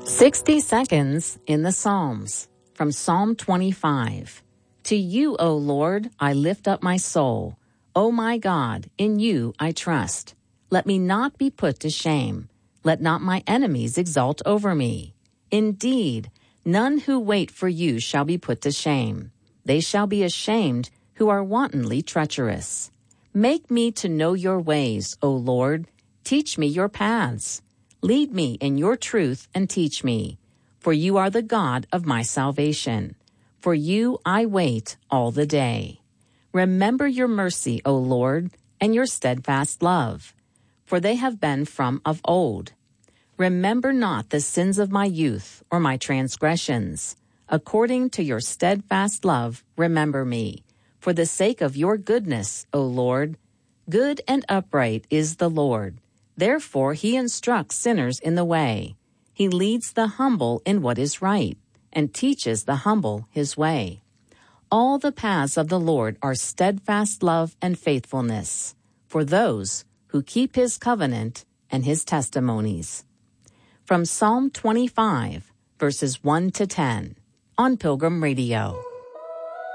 60 Seconds in the Psalms, from Psalm 25. To you, O Lord, I lift up my soul. O my God, in you I trust. Let me not be put to shame. Let not my enemies exult over me. Indeed, none who wait for you shall be put to shame. They shall be ashamed who are wantonly treacherous. Make me to know your ways, O Lord. Teach me your paths. Lead me in your truth and teach me, for you are the God of my salvation. For you I wait all the day. Remember your mercy, O Lord, and your steadfast love, for they have been from of old. Remember not the sins of my youth or my transgressions. According to your steadfast love, remember me, for the sake of your goodness, O Lord. Good and upright is the Lord. Therefore he instructs sinners in the way. He leads the humble in what is right, and teaches the humble his way. All the paths of the Lord are steadfast love and faithfulness, for those who keep his covenant and his testimonies. From Psalm 25, verses 1 to 10, on Pilgrim Radio.